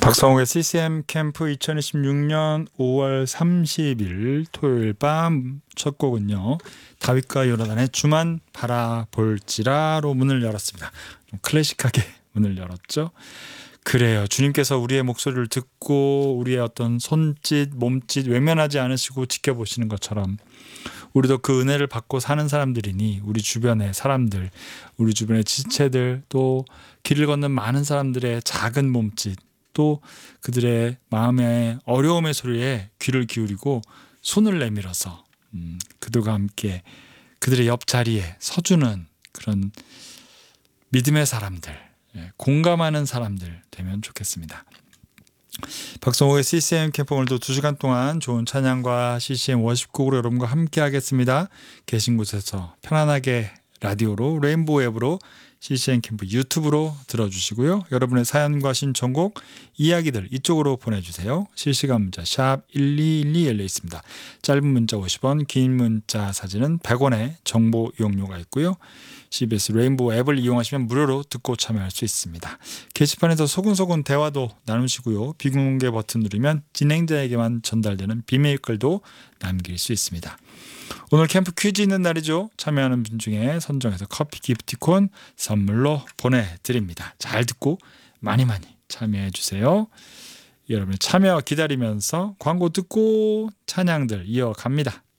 박성욱의 CCM 캠프 2026년 5월 30일 토요일 밤 첫 곡은요, 다윗과 요나단의 주만 바라볼지라로 문을 열었습니다. 좀 클래식하게 문을 열었죠. 그래요, 주님께서 우리의 목소리를 듣고 우리의 어떤 손짓 몸짓 외면하지 않으시고 지켜보시는 것처럼 우리도 그 은혜를 받고 사는 사람들이니 우리 주변의 사람들, 우리 주변의 지체들, 또 길을 걷는 많은 사람들의 작은 몸짓, 또 그들의 마음의 어려움의 소리에 귀를 기울이고 손을 내밀어서 그들과 함께 그들의 옆자리에 서주는 그런 믿음의 사람들, 공감하는 사람들 되면 좋겠습니다. 박성욱의 CCM 캠프 오늘도 2시간 동안 좋은 찬양과 CCM 워십곡으로 여러분과 함께 하겠습니다. 계신 곳에서 편안하게 라디오로 레인보우 앱으로 CCM 캠프 유튜브로 들어주시고요. 여러분의 사연과 신청곡, 이야기들 이쪽으로 보내주세요. 실시간 문자 샵 1212 열려 있습니다. 짧은 문자 50원, 긴 문자 사진은 100원의 정보 이용료가 있고요. CBS 레인보우 앱을 이용하시면 무료로 듣고 참여할 수 있습니다. 게시판에서 소근소근 대화도 나누시고요. 비공개 버튼 누르면 진행자에게만 전달되는 비밀 글도 남길 수 있습니다. 오늘 캠프 퀴즈 있는 날이죠. 참여하는 분 중에 선정해서 커피 기프티콘 선물로 보내드립니다. 잘 듣고 많이 참여해 주세요. 여러분의 참여 기다리면서 광고 듣고 찬양들 이어갑니다.